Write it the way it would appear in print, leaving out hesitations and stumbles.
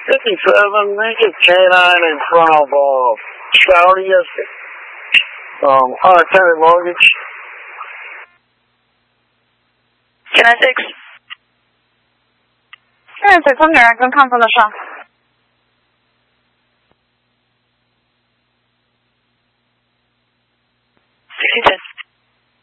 57, make it K9 in front of Saudi, unattended mortgage. K96. K96 从哪儿跟康复的上